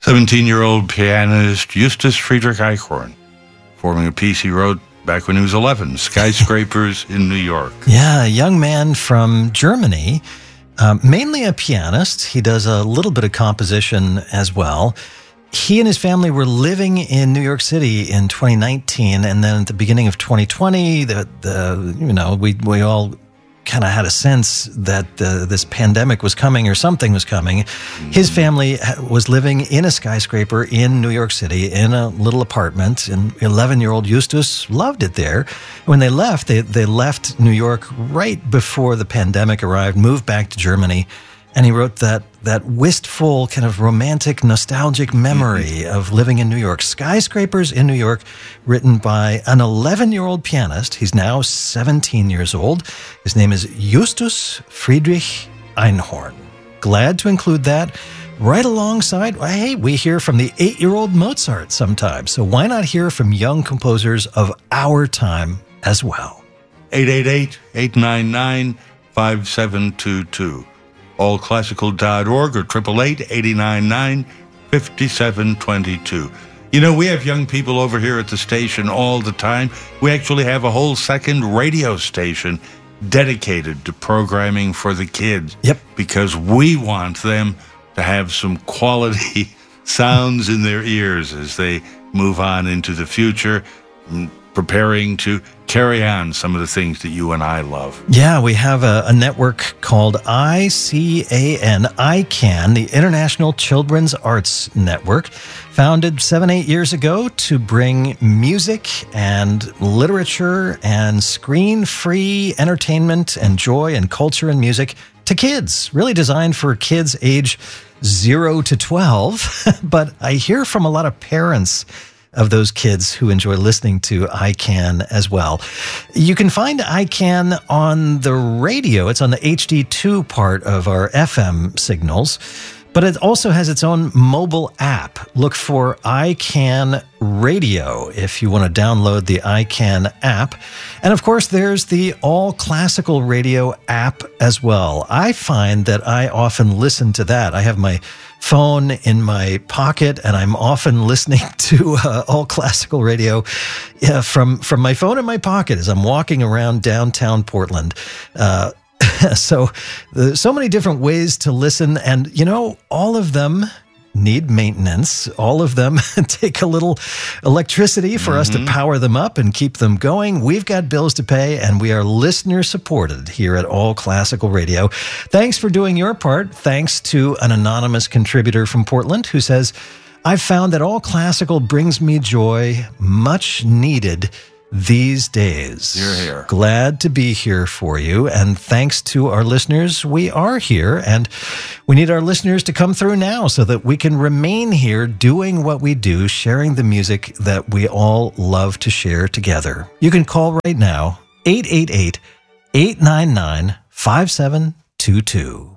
17-year-old pianist Justus Friedrich Eichhorn, forming a piece he wrote back when he was 11, Skyscrapers in New York. Yeah, a young man from Germany, mainly a pianist. He does a little bit of composition as well. He and his family were living in New York City in 2019, and then at the beginning of 2020, we all kind of had a sense that this pandemic was coming or something was coming. His family was living in a skyscraper in New York City in a little apartment, and 11-year-old Justus loved it there. When they left, they left New York right before the pandemic arrived, moved back to Germany, and he wrote that wistful, kind of romantic, nostalgic memory of living in New York. Skyscrapers in New York, written by an 11-year-old pianist. He's now 17 years old. His name is Justus Friedrich Einhorn. Glad to include that right alongside, hey, we hear from the 8-year-old Mozart sometimes. So why not hear from young composers of our time as well? 888-899-5722. allclassical.org or 888-899-5722. You know, we have young people over here at the station all the time. We actually have a whole second radio station dedicated to programming for the kids. Yep. Because we want them to have some quality sounds in their ears as they move on into the future, preparing to carry on some of the things that you and I love. Yeah, we have a network called ICAN, the International Children's Arts Network, founded 7-8 years ago to bring music and literature and screen-free entertainment and joy and culture and music to kids, really designed for kids age 0 to 12. But I hear from a lot of parents of those kids who enjoy listening to ICAN as well. You can find ICAN on the radio. It's on the HD2 part of our FM signals, but it also has its own mobile app. Look for ICAN Radio if you want to download the ICAN app. And of course, there's the All Classical Radio app as well. I find that I often listen to that. I have my phone in my pocket, and I'm often listening to All Classical Radio from my phone in my pocket as I'm walking around downtown Portland. So many different ways to listen, and all of them need maintenance. All of them take a little electricity for us to power them up and keep them going. We've got bills to pay, and we are listener supported here at All Classical Radio. Thanks for doing your part. Thanks to an anonymous contributor from Portland who says, I've found that All Classical brings me joy, much needed these days. You're here. Glad to be here for you. And thanks to our listeners, we are here. And we need our listeners to come through now so that we can remain here doing what we do, sharing the music that we all love to share together. You can call right now, 888-899-5722.